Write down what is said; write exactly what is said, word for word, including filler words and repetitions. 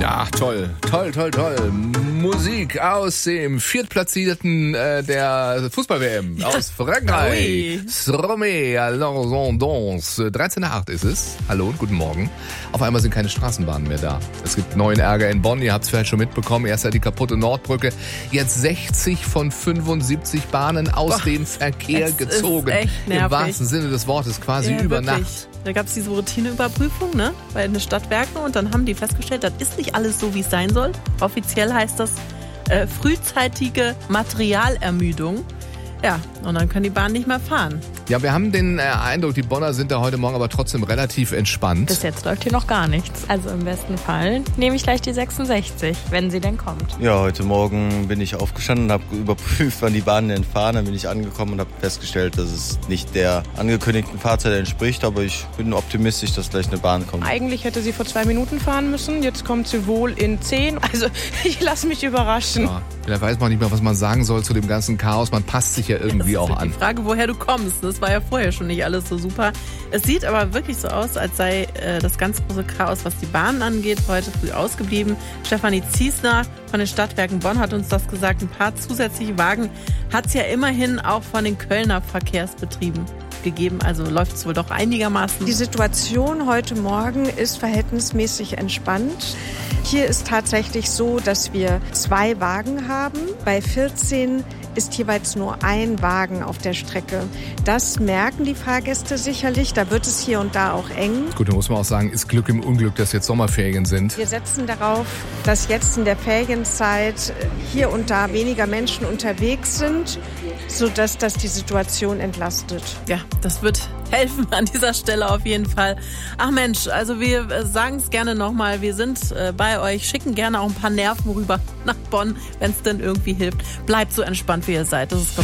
Ja, toll, toll, toll, toll. Musik aus dem Viertplatzierten äh, der Fußball-W M aus Frankreich. Stromé, alors on danse. dreizehn nach acht ist es. Hallo und guten Morgen. Auf einmal sind keine Straßenbahnen mehr da. Es gibt neuen Ärger in Bonn. Ihr habt es vielleicht schon mitbekommen. Erst die kaputte Nordbrücke. Jetzt sechzig von fünfundsiebzig Bahnen aus Boah, dem Verkehr gezogen. Ist echt nervig. Im wahrsten Sinne des Wortes, quasi ja, über wirklich. Nacht. Da gab es diese Routineüberprüfung, ne, bei den Stadtwerken und dann haben die festgestellt, das ist nicht alles so, wie es sein soll. Offiziell heißt das äh, frühzeitige Materialermüdung. Ja, und dann können die Bahnen nicht mehr fahren. Ja, wir haben den äh, Eindruck, die Bonner sind da heute Morgen aber trotzdem relativ entspannt. Bis jetzt läuft hier noch gar nichts. Also im besten Fall nehme ich gleich die sechsundsechzig, wenn sie denn kommt. Ja, heute Morgen bin ich aufgestanden und habe überprüft, wann die Bahnen denn fahren. Dann bin ich angekommen und habe festgestellt, dass es nicht der angekündigten Fahrzeit entspricht. Aber ich bin optimistisch, dass gleich eine Bahn kommt. Eigentlich hätte sie vor zwei Minuten fahren müssen. Jetzt kommt sie wohl in zehn. Also ich lasse mich überraschen. Ja, da weiß man nicht mehr, was man sagen soll zu dem ganzen Chaos. Man passt sich ja irgendwie das auch ist an. Die Frage, woher du kommst. Das war ja vorher schon nicht alles so super. Es sieht aber wirklich so aus, als sei äh, das ganz große Chaos, was die Bahnen angeht, heute früh ausgeblieben. Stefanie Ziesner von den Stadtwerken Bonn hat uns das gesagt. Ein paar zusätzliche Wagen hat es ja immerhin auch von den Kölner Verkehrsbetrieben gegeben. Also läuft es wohl doch einigermaßen. Die Situation heute Morgen ist verhältnismäßig entspannt. Hier ist tatsächlich so, dass wir zwei Wagen haben. Bei vierzehn ist jeweils nur ein Wagen auf der Strecke. Das merken die Fahrgäste sicherlich. Da wird es hier und da auch eng. Gut, da muss man auch sagen, ist Glück im Unglück, dass jetzt Sommerferien sind. Wir setzen darauf, dass jetzt in der Ferienzeit hier und da weniger Menschen unterwegs sind, sodass das die Situation entlastet. Ja, das wird helfen an dieser Stelle auf jeden Fall. Ach Mensch, also wir sagen es gerne nochmal, wir sind äh, bei euch, schicken gerne auch ein paar Nerven rüber nach Bonn, wenn es denn irgendwie hilft. Bleibt so entspannt, wie ihr seid. Das ist